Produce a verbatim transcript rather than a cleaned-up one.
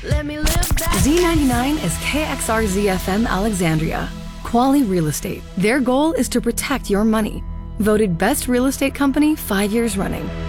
Let me live that. Z ninety-nine is K X R Z F M Alexandria. Quality Real Estate. Their goal is to protect your money. Voted Best Real Estate Company five years running.